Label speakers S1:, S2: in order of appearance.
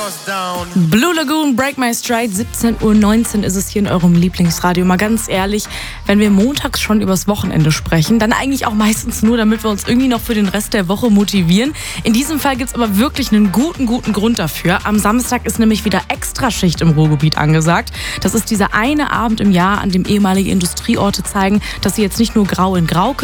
S1: Blue Lagoon, Break My Stride, 17:19 Uhr ist es hier in eurem Lieblingsradio. Mal ganz ehrlich, wenn wir montags schon übers Wochenende sprechen, dann eigentlich auch meistens nur, damit wir uns irgendwie noch für den Rest der Woche motivieren. In diesem Fall gibt es aber wirklich einen guten Grund dafür. Am Samstag ist nämlich wieder Extraschicht im Ruhrgebiet angesagt. Das ist dieser eine Abend im Jahr, an dem ehemalige Industrieorte zeigen, dass sie jetzt nicht nur grau in grau können,